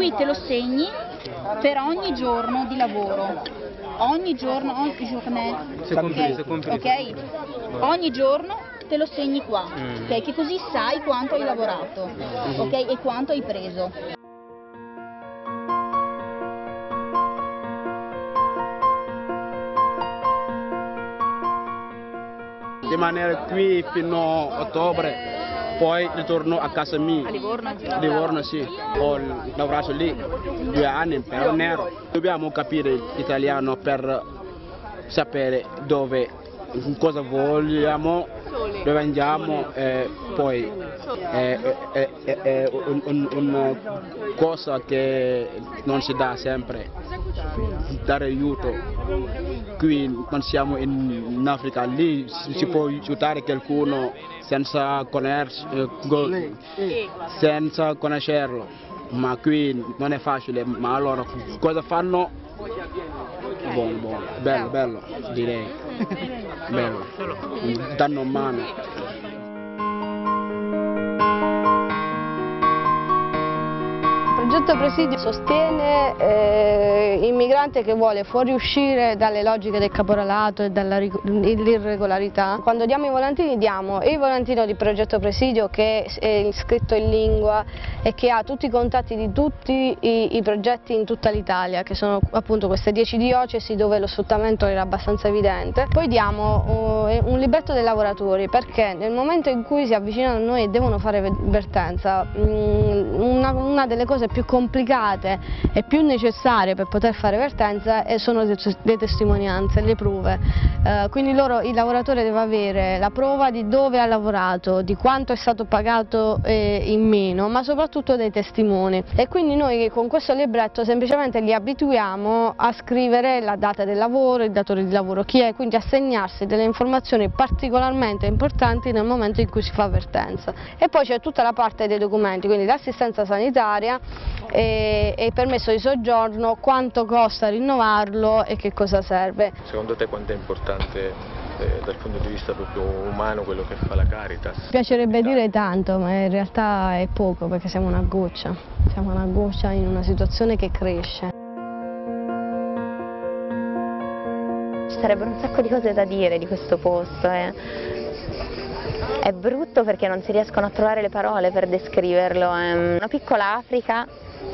qui te lo segni per ogni giorno di lavoro, ogni giorno, ogni journée, ok? Ogni giorno te lo segni qua, ok? Che così sai quanto hai lavorato, ok? E quanto hai preso. Rimanere qui fino a ottobre, poi ritorno a casa mia. A Livorno? Livorno sì, ho lavorato lì 2 anni, però nero. Dobbiamo capire l'italiano per sapere dove, cosa vogliamo, dove andiamo, e poi è una cosa che non si dà sempre, dare aiuto. Qui non siamo in Africa, lì si può aiutare qualcuno senza conoscerlo, ma qui non è facile. Ma allora cosa fanno? Buono, bello, direi, bello, danno mano. Il progetto Presidio sostiene immigrante che vuole fuoriuscire dalle logiche del caporalato e dall'irregolarità. Quando diamo i volantini diamo il volantino di progetto Presidio che è iscritto in lingua e che ha tutti i contatti di tutti i progetti in tutta l'Italia, che sono appunto queste 10 diocesi dove lo sfruttamento era abbastanza evidente. Poi diamo un libretto dei lavoratori, perché nel momento in cui si avvicinano a noi e devono fare vertenza, una delle cose più complicate e più necessarie per poter fare vertenza sono le testimonianze, le prove. Quindi il lavoratore deve avere la prova di dove ha lavorato, di quanto è stato pagato in meno, ma soprattutto dei testimoni. E quindi noi con questo libretto semplicemente li abituiamo a scrivere la data del lavoro, il datore di lavoro chi è, quindi a segnarsi delle informazioni particolarmente importanti nel momento in cui si fa vertenza. E poi c'è tutta la parte dei documenti, quindi l'assistenza sanitaria e il permesso di soggiorno, quanto costa rinnovarlo e che cosa serve. Secondo te quanto è importante dal punto di vista proprio umano quello che fa la Caritas? Mi piacerebbe dire tanto, ma in realtà è poco, perché siamo una goccia in una situazione che cresce. Ci sarebbero un sacco di cose da dire di questo posto. È brutto perché non si riescono a trovare le parole per descriverlo. È una piccola Africa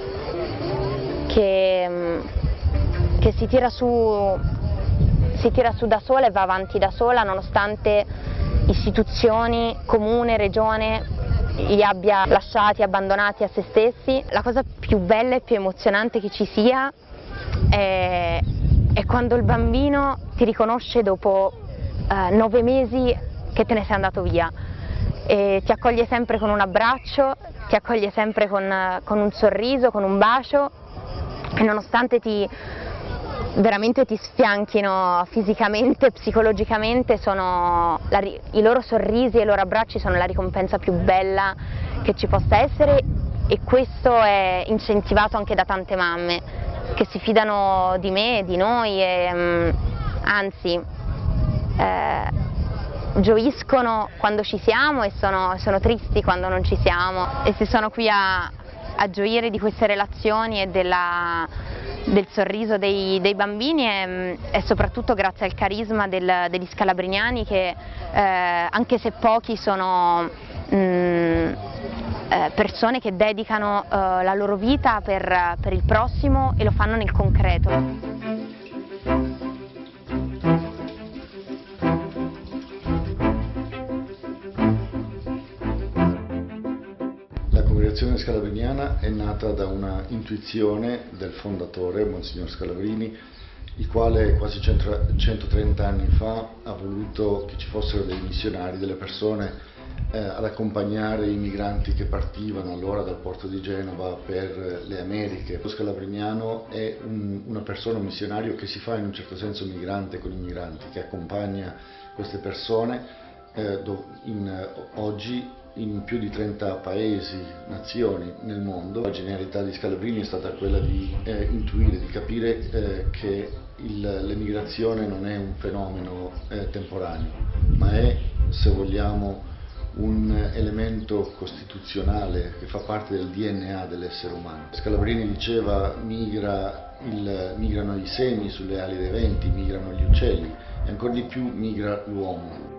che si tira su da sola e va avanti da sola, nonostante istituzioni, comune, regione li abbia lasciati, abbandonati a se stessi. La cosa più bella e più emozionante che ci sia è quando il bambino ti riconosce dopo 9 mesi che te ne sei andato via e ti accoglie sempre con un abbraccio, ti accoglie sempre con un sorriso, con un bacio, e nonostante veramente ti sfianchino fisicamente, psicologicamente, i loro sorrisi e i loro abbracci sono la ricompensa più bella che ci possa essere, e questo è incentivato anche da tante mamme che si fidano di me, di noi, e anzi gioiscono quando ci siamo e sono tristi quando non ci siamo, e se sono qui a gioire di queste relazioni e del sorriso dei bambini è soprattutto grazie al carisma degli scalabriniani che anche se pochi sono persone che dedicano la loro vita per il prossimo e lo fanno nel concreto. La congregazione scalabriniana è nata da una intuizione del fondatore, Monsignor Scalabrini, il quale quasi 130 anni fa ha voluto che ci fossero dei missionari, delle persone ad accompagnare i migranti che partivano allora dal porto di Genova per le Americhe. Lo scalabriniano è una persona, un missionario che si fa in un certo senso migrante con i migranti, che accompagna queste persone oggi in più di 30 paesi, nazioni nel mondo. La genialità di Scalabrini è stata quella di intuire, di capire che l'emigrazione non è un fenomeno temporaneo, ma è, se vogliamo, un elemento costituzionale che fa parte del DNA dell'essere umano. Scalabrini diceva migrano i semi sulle ali dei venti, migrano gli uccelli e ancora di più migra l'uomo.